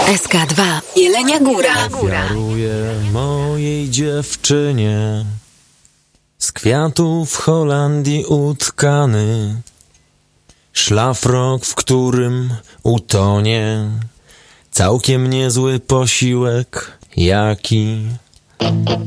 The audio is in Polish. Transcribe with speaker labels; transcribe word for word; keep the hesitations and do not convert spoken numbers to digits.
Speaker 1: S K dwa Jelenia Góra.
Speaker 2: Ofiaruję mojej dziewczynie z kwiatów Holandii utkany szlafrok, w którym utonie całkiem niezły posiłek, jaki